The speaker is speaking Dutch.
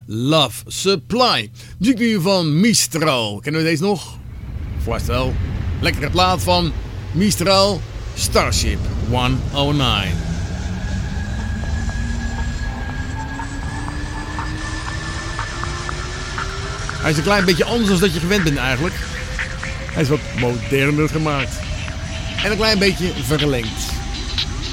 Love Supply. Muziek van Mistral. Kennen we deze nog? Vast wel. Lekkere plaat van Mistral. Starship 109. Hij is een klein beetje anders dan dat je gewend bent eigenlijk. Hij is wat moderner gemaakt. En een klein beetje verlengd.